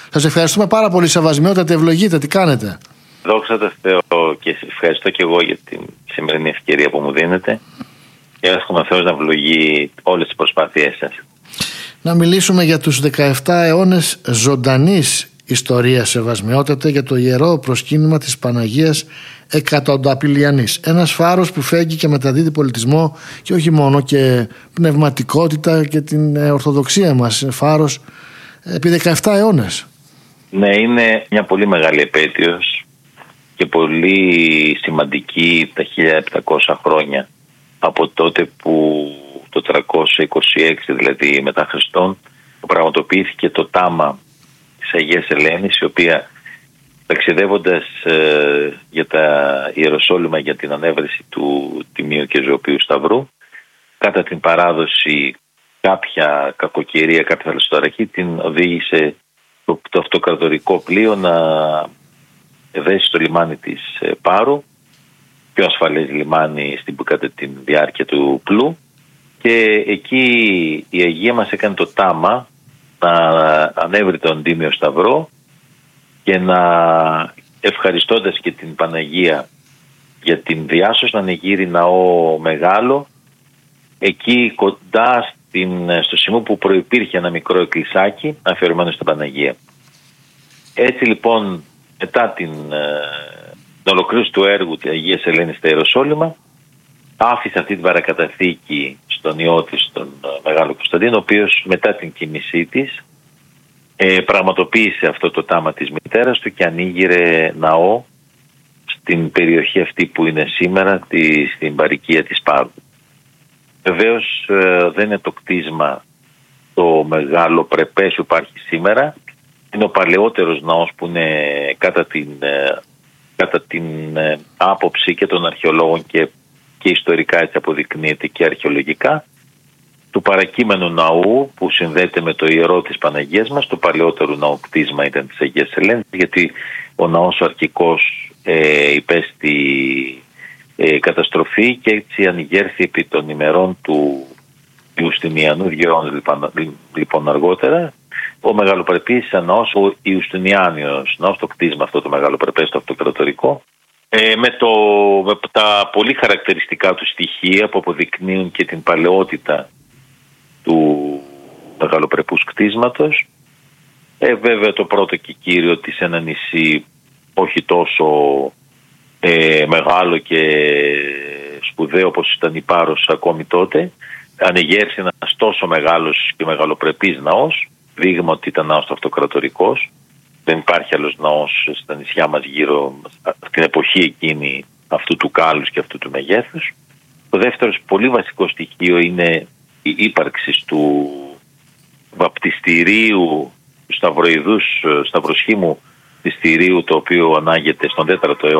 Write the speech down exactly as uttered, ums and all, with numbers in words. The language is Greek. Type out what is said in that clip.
Σας ευχαριστούμε πάρα πολύ, Σεβασμιότατε, ευλογείτε, τι κάνετε. Δόξα τω Θεώ, και ευχαριστώ και εγώ για την σημερινή ευκαιρία που μου δίνετε και εύχομαι Θεός να ευλογεί όλες τις προσπάθειές σας. Να μιλήσουμε για τους δεκαεπτά αιώνες ζωντανής ιστορίας, Σεβασμιότατε, για το ιερό προσκύνημα της Παναγίας Εκατονταπηλιανής. Ένας φάρος που φέγγει και μεταδίδει πολιτισμό και όχι μόνο, και πνευματικότητα και την ορθοδοξία μας. Φάρος επί δεκαεπτά αιώνες. Ναι, είναι μια πολύ μεγάλη επέτειος και πολύ σημαντική τα χίλια επτακόσια χρόνια από τότε που το τριακόσια είκοσι έξι δηλαδή μετά Χριστόν πραγματοποιήθηκε το τάμα της Αγίας Ελένης, η οποία ταξιδεύοντας ε, για τα Ιεροσόλυμα για την ανέβρεση του Τιμίου και Ζωοποιού Σταυρού, κατά την παράδοση κάποια κακοκαιρία, κάποια θαλασσοταραχή την οδήγησε το, το αυτοκρατορικό πλοίο να δέσει στο λιμάνι της ε, Πάρου, πιο ασφαλές λιμάνι στην, κατά τη διάρκεια του πλού, και εκεί η Αγία μας έκανε το τάμα να ανέβρει τον Τίμιο Σταυρό και να, ευχαριστώντας και την Παναγία για την διάσωση, να ανεγείρει ναό μεγάλο εκεί κοντά στην, στο σημείο που προϋπήρχε ένα μικρό εκκλησάκι αφιερωμένο στην Παναγία. Έτσι λοιπόν, μετά την, την ολοκλήρωση του έργου της Αγίας Ελένης στα Ιεροσόλυμα, άφησε αυτή την παρακαταθήκη στον ιό της, τον Μεγάλο Κωνσταντίνο, ο οποίος μετά την κοίμησή της ε, πραγματοποίησε αυτό το τάμα της μητέρας του και ανοίγειρε ναό στην περιοχή αυτή που είναι σήμερα, τη, στην παροικία της Πάρου. Βεβαίως ε, δεν είναι το κτίσμα το μεγάλο πρεπές που υπάρχει σήμερα, είναι ο παλαιότερος ναός που είναι κατά την, ε, κατά την ε, άποψη και των αρχαιολόγων και και ιστορικά έτσι αποδεικνύεται και αρχαιολογικά, του παρακείμενου ναού που συνδέεται με το ιερό της Παναγίας μας. Το παλαιότερο ναό κτίσμα ήταν της Αγίας Ελένης, γιατί ο ναός ο αρχικός ε, υπέστη ε, καταστροφή και έτσι ανοιγέρθη επί των ημερών του Ιουστινιανού, δύο αιώνες λοιπόν, λοιπόν αργότερα, ο μεγαλοπρεπής ναός, ο Ιουστινιάνιος ναός, το κτίσμα αυτό το μεγαλοπρεπές, το αυτοκρατορικό, Ε, με, το, με τα πολύ χαρακτηριστικά του στοιχεία που αποδεικνύουν και την παλαιότητα του μεγαλοπρεπούς κτίσματος. Ε, βέβαια το πρώτο και κύριο της ένα νησί όχι τόσο ε, μεγάλο και σπουδαίο όπως ήταν η Πάρος ακόμη τότε. Ανεγέρθη ένας τόσο μεγάλος και μεγαλοπρεπής ναός, δείγμα ότι ήταν ναός αυτοκρατορικός. Δεν υπάρχει άλλος ναός στα νησιά μας γύρω την εποχή εκείνη αυτού του κάλους και αυτού του μεγέθους. Το δεύτερο πολύ βασικό στοιχείο είναι η ύπαρξη του βαπτιστηρίου, του σταυροειδούς, σταυροσχήμου πιστηρίου, το οποίο ανάγεται στον τέταρτο αιώνα